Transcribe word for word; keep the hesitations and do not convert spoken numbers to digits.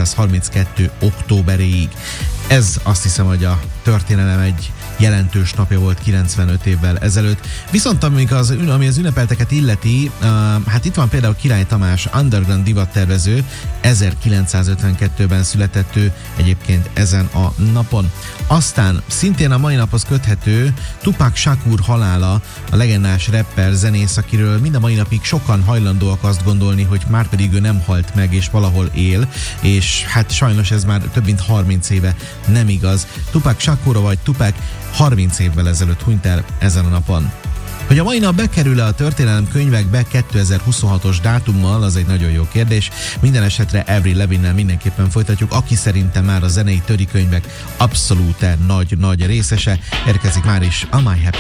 ezerkilencszázharminckettő októberéig. Ez azt hiszem, hogy a történelem egy jelentős napja volt kilencvenöt évvel ezelőtt. Viszont amíg az, ami az ünnepelteket illeti, uh, hát itt van például Király Tamás, underground divattervező, ezerkilencszázötvenkettőben született ő egyébként ezen a napon. Aztán szintén a mai naphoz köthető Tupac Shakur halála, a legendás rapper, zenész, akiről mind a mai napig sokan hajlandóak azt gondolni, hogy már pedig ő nem halt meg és valahol él, és hát sajnos ez már több mint harminc éve nem igaz. Tupac Shakur vagy Tupac harminc évvel ezelőtt hunyt el ezen a napon. Hogy a mai nap bekerül-e a történelem könyvekbe kétezer-huszonhatos dátummal, az egy nagyon jó kérdés. Minden esetre Avril Lavigne-nel mindenképpen folytatjuk, aki szerintem már a zenei törikönyvek abszolút nagy-nagy részese. Érkezik már is a My Happy